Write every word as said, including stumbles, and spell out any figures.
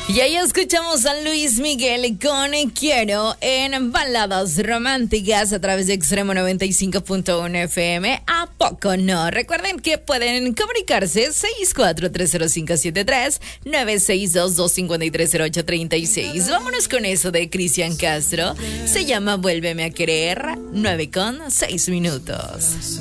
Y ahí escuchamos a Luis Miguel con Quiero en Baladas Románticas a través de Extremo noventa y cinco punto uno F M. ¿A poco no? Recuerden que pueden comunicarse seis cuatro tres cero cinco siete tres nueve seis dos dos cinco tres cero ocho tres seis. Vámonos con eso de Cristian Castro. Se llama Vuélveme a querer. Nueve con seis minutos.